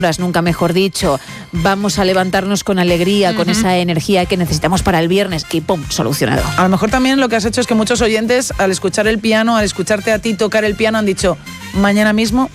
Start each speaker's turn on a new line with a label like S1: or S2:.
S1: nunca mejor dicho, vamos a levantarnos con alegría, con esa energía que necesitamos para el viernes y ¡pum!, solucionado.
S2: A lo mejor también lo que has hecho es que muchos oyentes, al escuchar el piano, al escucharte a ti tocar el piano, han dicho, mañana mismo